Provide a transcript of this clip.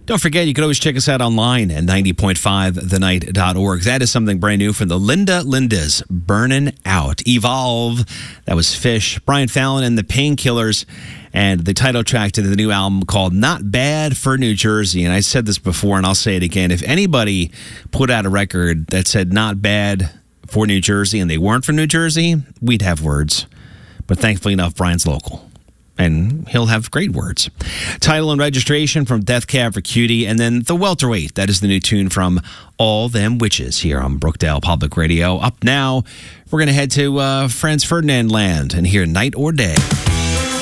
Don't forget, you can always check us out online at 90.5thenight.org. That is something brand new from the Lindas, Burnin' Out. Evolve, that was Fish, Brian Fallon and the Painkillers, and the title track to the new album called Not Bad for New Jersey. And I said this before, and I'll say it again. If anybody put out a record that said Not Bad for New Jersey and they weren't from New Jersey, we'd have words. But thankfully enough, Brian's local. And he'll have great words. Title and registration from Death Cab for Cutie. And then The Welterweight. That is the new tune from All Them Witches here on Brookdale Public Radio. Up now, we're going to head to Franz Ferdinand land and hear Night or Day.